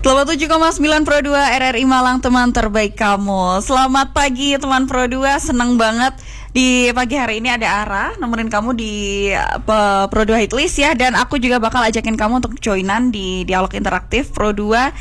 97,9 Pro 2 RRI Malang, teman terbaik kamu. Selamat pagi teman Pro 2, senang banget di pagi hari ini ada Ara nemenin kamu di Pro 2 Hitlist ya. Dan aku juga bakal ajakin kamu untuk joinan di dialog interaktif Pro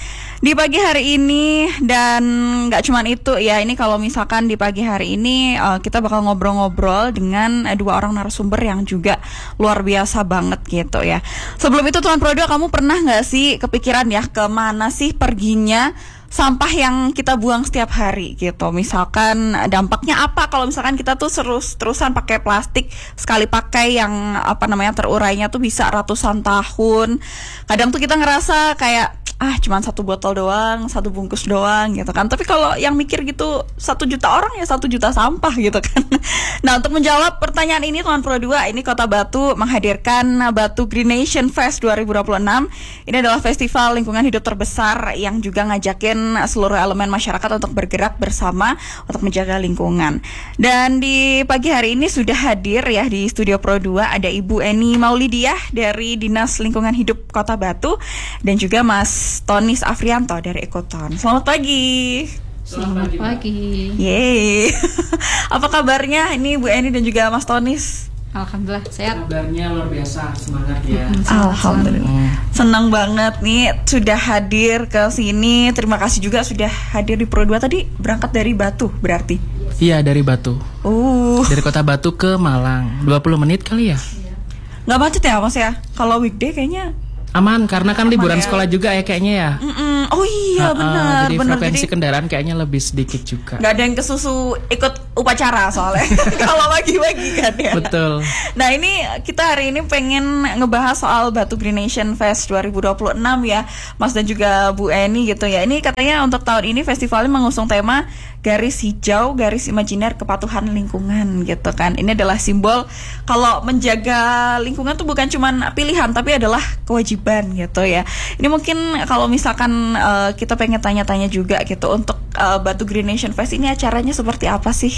2 di pagi hari ini. Dan gak cuman itu ya, ini kalau misalkan di pagi hari ini kita bakal ngobrol-ngobrol dengan dua orang narasumber yang juga luar biasa banget gitu ya. Sebelum itu teman Pro 2, kamu pernah gak sih kepikiran ya kemana sih perginya sampah yang kita buang setiap hari gitu? Misalkan dampaknya apa kalau misalkan kita tuh terusan pakai plastik sekali pakai yang terurainya tuh bisa ratusan tahun. Kadang tuh kita ngerasa kayak cuman satu botol doang, satu bungkus doang gitu kan. Tapi kalau yang mikir gitu 1 juta orang ya 1 juta sampah gitu kan. Nah, untuk menjawab pertanyaan ini teman Pro 2, ini Kota Batu menghadirkan Batu Green Nation Fest 2026. Ini adalah festival lingkungan hidup terbesar yang juga ngajakin seluruh elemen masyarakat untuk bergerak bersama untuk menjaga lingkungan. Dan di pagi hari ini sudah hadir ya di studio Pro 2 ada Ibu Eni Maulidiah dari Dinas Lingkungan Hidup Kota Batu dan juga Mas Tonis Afrianto dari Ekoton. Selamat pagi. Selamat pagi. Yeay. Apa kabarnya ini Bu Eni dan juga Mas Tonis? Alhamdulillah sehat. Kabarnya luar biasa, semangat ya. Alhamdulillah. Senang banget nih sudah hadir ke sini. Terima kasih juga sudah hadir di Pro 2. Tadi berangkat dari Batu berarti? Iya, dari Batu. Dari Kota Batu ke Malang. 20 menit kali ya? Nggak macet ya Mas ya? Kalau weekday kayaknya aman, karena kan liburan sekolah juga ya kayaknya ya. Oh iya benar. Jadi frekuensi kendaraan kayaknya lebih sedikit juga. Gak ada yang kesusu ikut upacara soalnya. Kalau pagi-pagi kan ya. Betul. Nah, ini kita hari ini pengen ngebahas soal Batu Green Nation Fest 2026 ya, Mas dan juga Bu Eni gitu ya. Ini katanya untuk tahun ini festivalnya mengusung tema garis hijau, garis imajiner kepatuhan lingkungan gitu kan. Ini adalah simbol kalau menjaga lingkungan tuh bukan cuman pilihan tapi adalah kewajiban gitu ya. Ini mungkin kalau misalkan kita pengen tanya-tanya juga gitu untuk Batu Green Nation Fest ini acaranya seperti apa sih?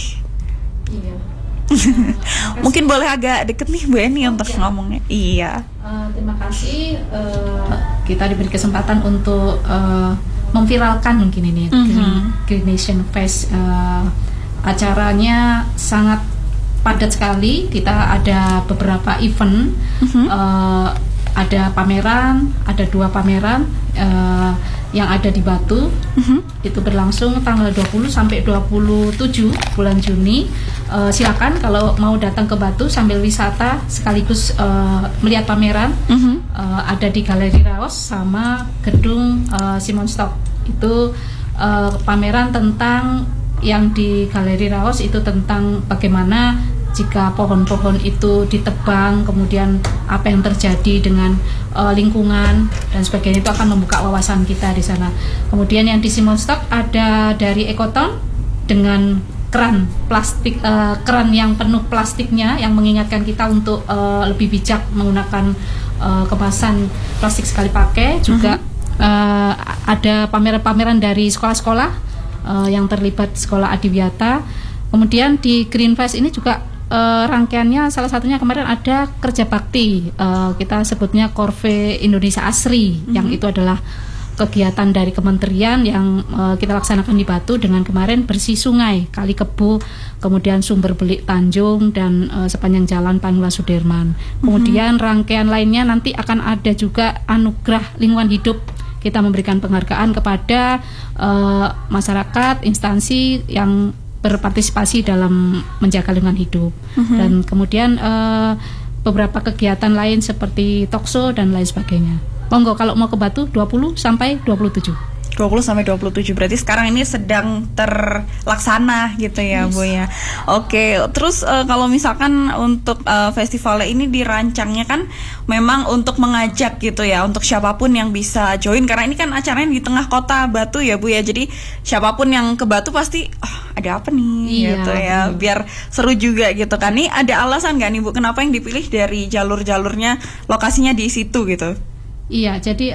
Iya. Mungkin boleh agak deket nih Bu Eni untuk ngomongnya. Iya. Terima kasih kita diberi kesempatan untuk memviralkan mungkin ini Green Nation Fest. Acaranya sangat padat sekali. Kita ada beberapa event. Ada pameran, ada 2 pameran yang ada di Batu. Itu berlangsung tanggal 20 sampai 27 bulan Juni. Silakan kalau mau datang ke Batu sambil wisata sekaligus melihat pameran. Ada di Galeri Raos sama gedung Simonstock. Itu pameran tentang yang di Galeri Raos itu tentang bagaimana jika pohon-pohon itu ditebang, kemudian apa yang terjadi dengan lingkungan dan sebagainya, itu akan membuka wawasan kita di sana. Kemudian yang di Simonstock ada dari Ekoton dengan keran plastik, keran yang penuh plastiknya yang mengingatkan kita untuk lebih bijak menggunakan kemasan plastik sekali pakai. Juga ada pameran-pameran dari sekolah-sekolah yang terlibat sekolah Adiwiyata. Kemudian di Green Fest ini juga rangkaiannya salah satunya kemarin ada kerja bakti, kita sebutnya Korve Indonesia Asri, yang itu adalah kegiatan dari kementerian yang kita laksanakan di Batu dengan kemarin bersih sungai Kali Kebo, kemudian Sumber Belik Tanjung dan sepanjang jalan Panula Sudirman. Kemudian rangkaian lainnya nanti akan ada juga anugerah lingkungan hidup. Kita memberikan penghargaan kepada masyarakat, instansi yang berpartisipasi dalam menjaga lingkungan hidup. Dan kemudian beberapa kegiatan lain seperti talkshow dan lain sebagainya. Monggo kalau mau ke Batu 20 sampai 27. 20 sampai 27 berarti sekarang ini sedang terlaksana gitu ya. Yes. Bu ya. Oke, terus kalau misalkan untuk festivalnya ini dirancangnya kan memang untuk mengajak gitu ya, untuk siapapun yang bisa join, karena ini kan acaranya di tengah kota Batu ya Bu ya. Jadi siapapun yang ke Batu pasti ada apa nih gitu ya, biar seru juga gitu kan. Nih ada alasan gak nih Bu kenapa yang dipilih dari jalur-jalurnya lokasinya di situ gitu? Iya, jadi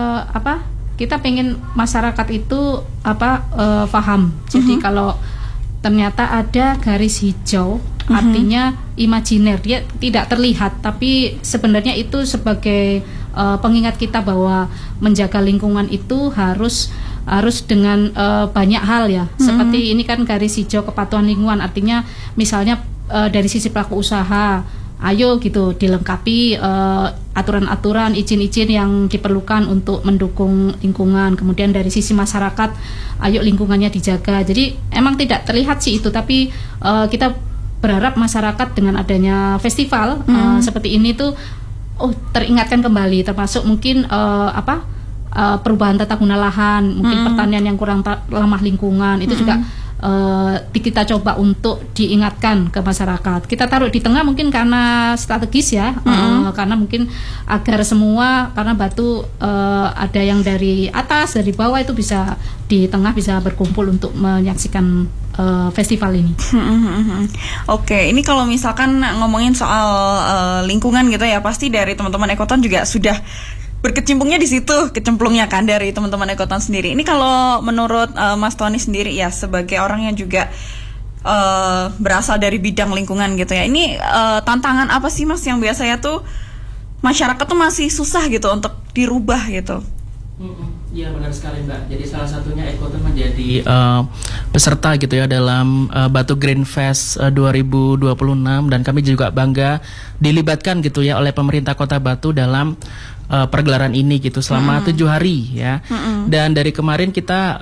kita pengen masyarakat itu paham. Jadi kalau ternyata ada garis hijau, artinya imajiner, dia tidak terlihat, tapi sebenarnya itu sebagai pengingat kita bahwa menjaga lingkungan itu harus dengan banyak hal ya. Seperti ini kan garis hijau kepatuhan lingkungan, artinya misalnya dari sisi pelaku usaha, ayo gitu dilengkapi aturan-aturan, izin-izin yang diperlukan untuk mendukung lingkungan. Kemudian dari sisi masyarakat, ayo lingkungannya dijaga. Jadi emang tidak terlihat sih itu, tapi kita berharap masyarakat dengan adanya festival seperti ini tuh teringatkan kembali, termasuk mungkin perubahan tata guna lahan, mungkin pertanian yang kurang ramah lingkungan itu juga kita coba untuk diingatkan ke masyarakat. Kita taruh di tengah mungkin karena strategis ya, karena mungkin agar semua, karena batu ada yang dari atas, dari bawah, itu bisa di tengah bisa berkumpul untuk menyaksikan festival ini. Oke, ini kalau misalkan ngomongin soal lingkungan gitu ya, pasti dari teman-teman Ekoton juga sudah berkecimpungnya di situ, kecemplungnya kan dari teman-teman Ekoton sendiri. Ini kalau menurut Mas Tony sendiri ya, sebagai orang yang juga berasal dari bidang lingkungan gitu ya, ini tantangan apa sih Mas yang biasanya tuh masyarakat tuh masih susah gitu untuk dirubah gitu? Iya benar sekali Mbak. Jadi salah satunya Ekoton menjadi peserta gitu ya dalam Batu Green Fest 2026, dan kami juga bangga dilibatkan gitu ya oleh pemerintah Kota Batu dalam pergelaran ini gitu selama 7 hari ya. Dan dari kemarin kita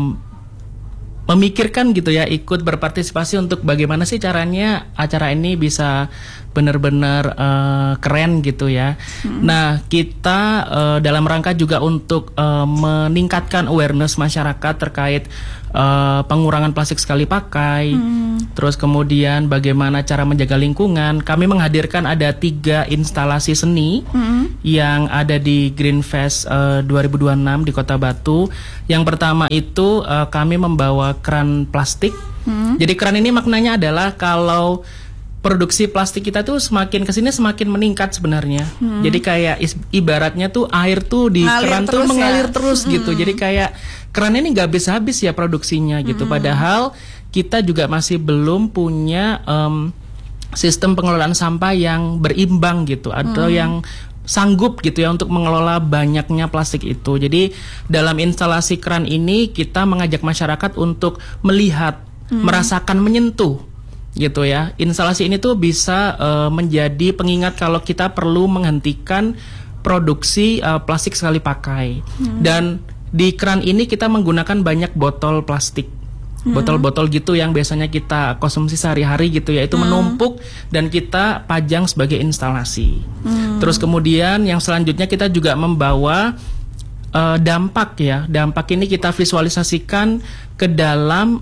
memikirkan gitu ya, ikut berpartisipasi untuk bagaimana sih caranya acara ini bisa benar-benar keren gitu ya. Nah, kita dalam rangka juga untuk meningkatkan awareness masyarakat terkait pengurangan plastik sekali pakai, terus kemudian bagaimana cara menjaga lingkungan. Kami menghadirkan ada 3 instalasi seni yang ada di Green Fest 2026 di Kota Batu. Yang pertama itu kami membawa keran plastik. Jadi keran ini maknanya adalah kalau produksi plastik kita tuh semakin kesini semakin meningkat sebenarnya. Jadi kayak ibaratnya tuh air tuh di keran tuh mengalir terus gitu. Jadi kayak keran ini nggak habis-habis ya produksinya gitu. Padahal kita juga masih belum punya sistem pengelolaan sampah yang berimbang gitu, atau yang sanggup gitu ya untuk mengelola banyaknya plastik itu. Jadi dalam instalasi keran ini kita mengajak masyarakat untuk melihat, merasakan, menyentuh gitu ya. Instalasi ini tuh bisa menjadi pengingat kalau kita perlu menghentikan produksi plastik sekali pakai. Dan di keran ini kita menggunakan banyak botol plastik, botol-botol gitu yang biasanya kita konsumsi sehari-hari gitu ya, itu menumpuk dan kita pajang sebagai instalasi. Terus kemudian yang selanjutnya kita juga membawa dampak ya. Dampak ini kita visualisasikan ke dalam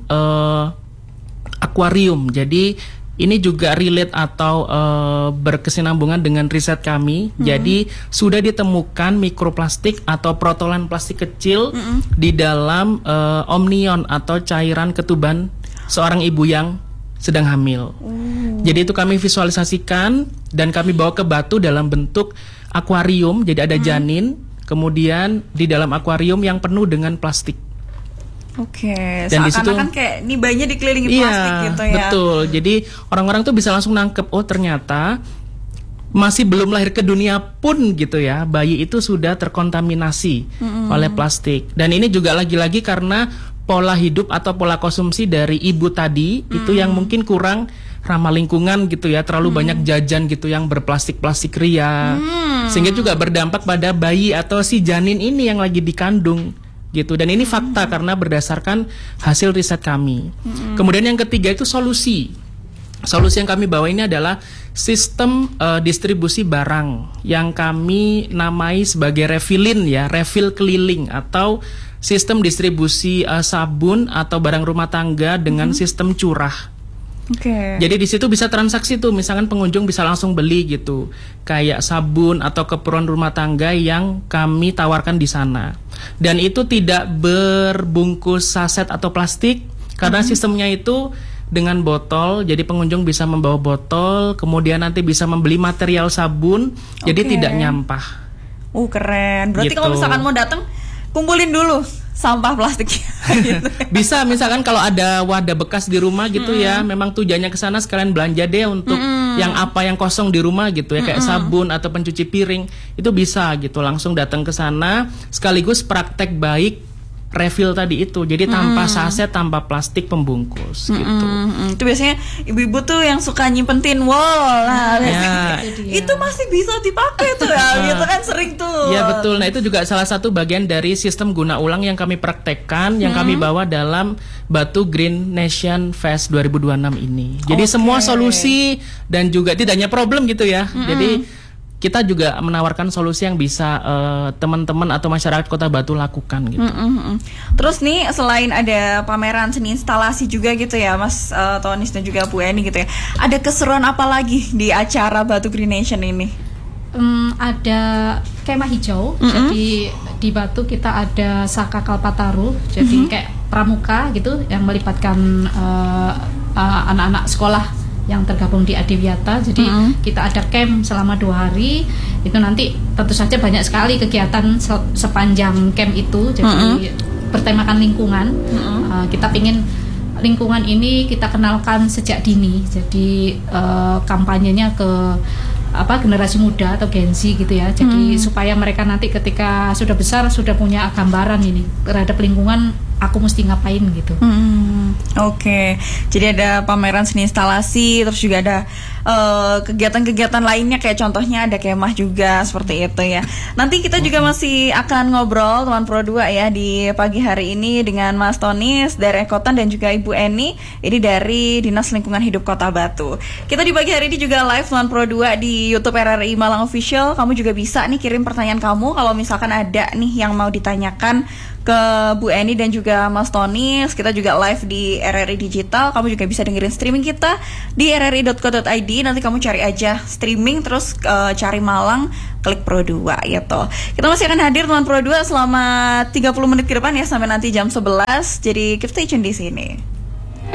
akuarium. Jadi ini juga relate atau berkesinambungan dengan riset kami. Jadi sudah ditemukan mikroplastik atau protolan plastik kecil di dalam omnion atau cairan ketuban seorang ibu yang sedang hamil. Jadi itu kami visualisasikan dan kami bawa ke Batu dalam bentuk akuarium. Jadi ada janin, kemudian di dalam akuarium yang penuh dengan plastik. Oke, dan seakan-akan kayak nih bayinya dikelilingi plastik gitu ya. Betul. Jadi orang-orang tuh bisa langsung nangkep, oh ternyata masih belum lahir ke dunia pun gitu ya, bayi itu sudah terkontaminasi oleh plastik. Dan ini juga lagi-lagi karena pola hidup atau pola konsumsi dari ibu tadi itu yang mungkin kurang ramah lingkungan gitu ya, terlalu banyak jajan gitu yang berplastik-plastik ria, sehingga juga berdampak pada bayi atau si janin ini yang lagi dikandung gitu. Dan ini fakta karena berdasarkan hasil riset kami. Kemudian yang ketiga itu solusi yang kami bawa ini adalah sistem distribusi barang yang kami namai sebagai refillin ya, refill keliling, atau sistem distribusi sabun atau barang rumah tangga dengan sistem curah. Jadi di situ bisa transaksi tuh, misalkan pengunjung bisa langsung beli gitu, kayak sabun atau keperluan rumah tangga yang kami tawarkan di sana. Dan itu tidak berbungkus saset atau plastik karena sistemnya itu dengan botol. Jadi pengunjung bisa membawa botol, kemudian nanti bisa membeli material sabun, jadi tidak nyampah. Keren. Berarti gitu. kalau misalkan mau datang, kumpulin dulu sampah plastiknya gitu. Bisa misalkan kalau ada wadah bekas di rumah gitu ya, memang tujuannya ke sana sekalian belanja deh untuk yang apa yang kosong di rumah gitu ya, kayak sabun atau pencuci piring, itu bisa gitu langsung datang ke sana sekaligus praktek baik refill tadi itu, jadi tanpa saset, tanpa plastik pembungkus gitu. Itu biasanya ibu-ibu tuh yang suka nyimpen tin wall, nah, Ya. itu masih bisa dipakai tuh ya, gitu kan sering tuh. Ya betul, nah itu juga salah satu bagian dari sistem guna ulang yang kami praktekkan, yang kami bawa dalam Batu Green Nation Fest 2026 ini. Jadi semua solusi dan juga tidak hanya problem gitu ya. Jadi kita juga menawarkan solusi yang bisa teman-teman atau masyarakat Kota Batu lakukan gitu. Terus nih selain ada pameran seni instalasi juga gitu ya Mas Tonis dan juga Bu Eni gitu ya, ada keseruan apa lagi di acara Batu Green Nation ini? Ada kemah hijau. Jadi di Batu kita ada Saka Kalpataru, jadi kayak pramuka gitu yang melibatkan anak-anak sekolah yang tergabung di Adiwiyata. Jadi kita ada camp selama 2 hari. Itu nanti tentu saja banyak sekali kegiatan sepanjang camp itu. Jadi bertemakan lingkungan. Kita ingin lingkungan ini kita kenalkan sejak dini. Jadi kampanyenya ke generasi muda atau Gen Z gitu ya. Jadi supaya mereka nanti ketika sudah besar sudah punya gambaran ini terhadap lingkungan, aku mesti ngapain gitu. Oke. Jadi ada pameran seni instalasi, terus juga ada kegiatan-kegiatan lainnya kayak contohnya ada kemah juga seperti itu ya. Nanti kita juga masih akan ngobrol teman Pro 2 ya di pagi hari ini dengan Mas Tonis dari Ekotan dan juga Ibu Eni ini dari Dinas Lingkungan Hidup Kota Batu. Kita di pagi hari ini juga live teman Pro 2 di YouTube RRI Malang Official. Kamu juga bisa nih kirim pertanyaan kamu kalau misalkan ada nih yang mau ditanyakan ke Bu Eni dan juga Mas Tonis. Kita juga live di RRI Digital. Kamu juga bisa dengerin streaming kita di rri.co.id. Nanti kamu cari aja streaming, terus cari Malang, klik Pro 2 gitu. Kita masih akan hadir teman Pro 2 selama 30 menit ke depan ya, sampai nanti jam 11. Jadi keep stay tune di sini.